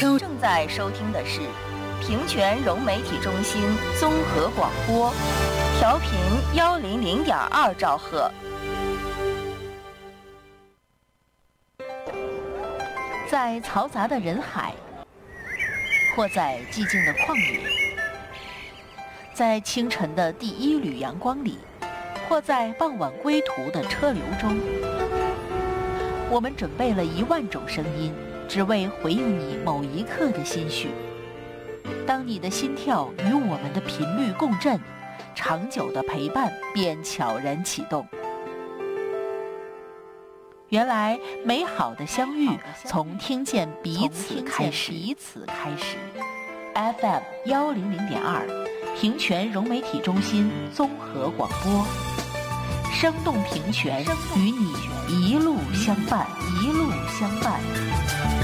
正在收听的是平泉融媒体中心综合广播，调频100.2兆赫。在嘈杂的人海，或在寂静的旷野，在清晨的第一缕阳光里，或在傍晚归途的车流中，我们准备了10000种声音，只为回应你某一刻的心绪。当你的心跳与我们的频率共振，长久的陪伴便悄然启动。原来美好的相遇从听见彼此开始。FM 100.2，平泉融媒体中心综合广播，生动平泉，与你一路相伴。